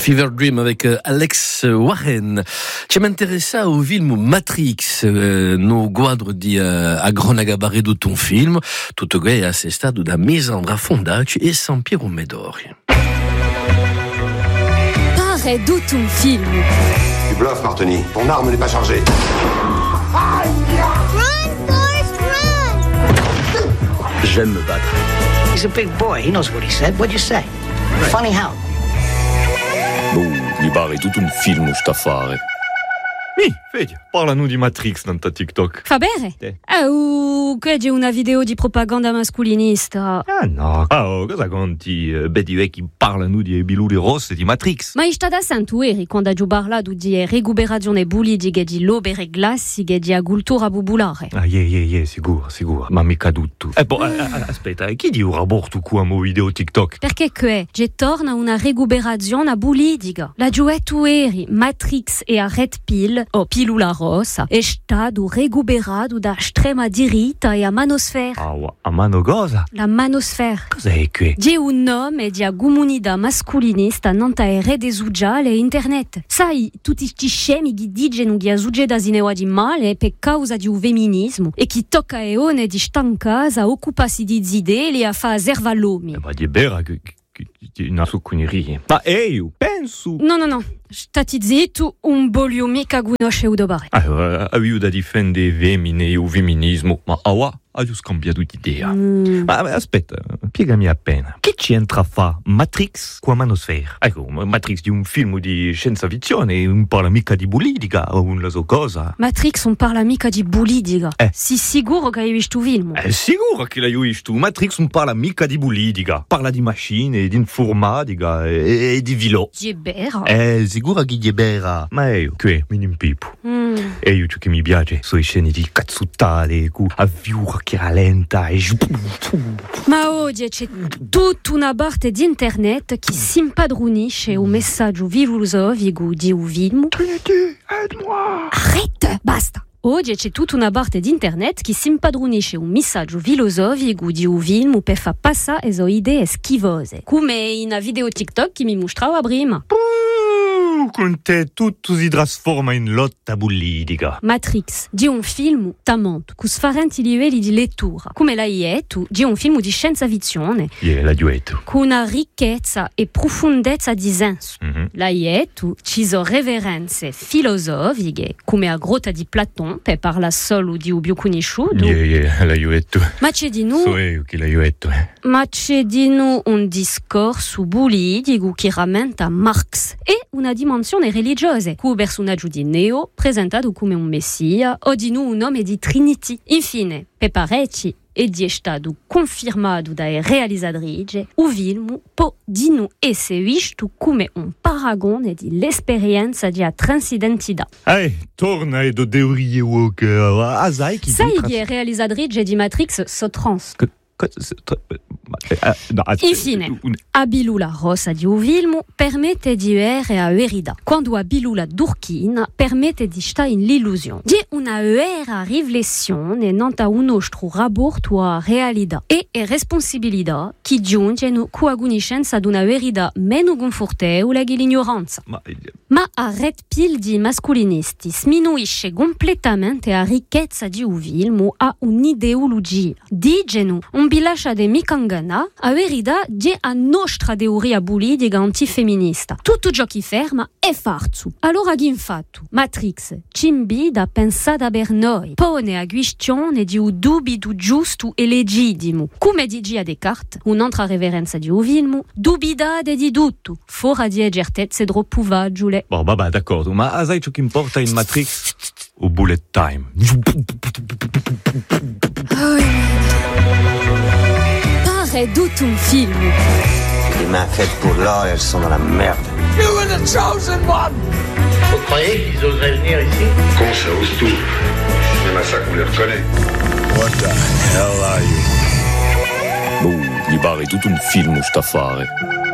Fever Dream avec Alex Warren. Ci m'interessa au film Matrix, no guadro di a grona gabaré do ton film, tutto che a se stato da misandra fondaci e San Piero Medori. Pare do ton film. Tu bluffes, Martini. Ton arme n'est pas chargée. Run, Forrest, run! J'aime me battre. He's a big boy. He knows what he said. What'd you say? Funny how? Mi pare tutto un film sta a fare. Vedi, parlano di Matrix nel TikTok. Fa bene? O che c'è una video di propaganda masculinista? Ah no, cosa conti? Di vecchi parlano di biluli rosse di Matrix. Ma sta da santo eri quando ha parlato di recuperazione politica di l'opere classiche di agricoltura popolare. Sicuro, ma mica tutto. Aspetta, chi di un rapporto con un video TikTok? Perché c'è torna una recuperazione politica. La giuetto eri Matrix e a Red Pill, o Pilula Rossa, è stato recuperato da estrema diritta e a manosfera. A mano cosa? La manosfera. Cos'è qui? Di un nome di a comunità masculinista non ta rete sociale e internet. Sai, tutti sti scemi che dicono che a succeda sinewa di male per causa di un femminismo e chi tocca e one di sta in casa occupasi di zideli a fa serva l'uomo. Ma di vera che non so cunerie. Ma io penso. No. Stati zitto, un voglio mica conosce o dobare. Avevo da difendere femmine e il femminismo, ma ora ho scambiato d'idea. Ma aspetta, spiegami appena. Che c'entra a fa Matrix con Manosfera? Ecco, Matrix di un film di scienza ficzione, non parla mica di politica o una so cosa. Matrix non parla mica di politica. Si sicuro che hai visto il film? Sicuro che l'hai visto. Matrix non parla mica di politica. Parla di macchine, di informatica e di vilo. Di vera? Sicuro che è vera. Ma io, qui, mi impipo. E io ciò che mi piace sono scene di cazzuttale, a viura che rallenta e... Ma oggi c'è tutta una parte di internet che si impadronisce un messaggio filosofico di un film. Trinity, aide-moi! Arrête, basta! Oggi c'è tutta una parte di internet che si impadronisce un messaggio filosofico di un film per far passare le sue idee schifose. Come in una video TikTok che mi mostrava prima. Con te tutto si trasforma in lotta politica. Matrix, di un film talmente con sfarenti livelli di lettura. Come l'hai detto, di un film di scienza ficzione. L'hai detto. Con una ricchezza e profondezza di senso. L'hai detto, ci sono reverenze filosofiche, come a grotta di Platone, per parlare solo di un più conosciuto. L'hai detto. Ma c'è di noi. So io che l'hai detto. Ma c'è di noi un discorso politico che rammenta Marx e una dimensione religiosa, con un personaggio di Neo presentato come un messia o di noi un nome di Trinity. Infine, per parecchi è stato confermato dalle realizzatrici, il film può di noi essere visto come un paragone dell'esperienza di transidentità. Torna e do teorie woke. Sai che le realizzatrici di Matrix sono trans. Infine, a Pilula Rossa di un film permette di vedere la verità, quando a Pilula d'Urchina permette di stare in l'illusione. Di una vera riflessione non a un nostro rapporto alla realtà e responsabilità che giungono con la conoscenza di una verità meno confortevole che l'ignoranza. Ma a Red Pill di masculinisti sminuisce completamente la ricchezza di un film a un'ideologia. Dicono un bilascia de Mikangana, a verità è a nostra teoria politica antifemminista. Tutto ciò che ferma è falso. Allora che fatto? Matrix ci invita a pensare per noi, pone a questione di un dubito giusto e legittimo. Come dice Descartes, un'altra reverenza di un film, dubidate di tutto, fuori di certezze troppo vaggiule. Vabbè, d'accordo, ma sai ciò che importa in Matrix? O bullet time. Pare tutto un film. Les mains faites pour l'or, elles sont dans la merde. You were the chosen one! Vous croyez qu'ils oseraient venir ici? Con, ça ose tout. C'est ma sac, on les reconnaît. What the hell are you? Mi pare tutto un film sta a fare.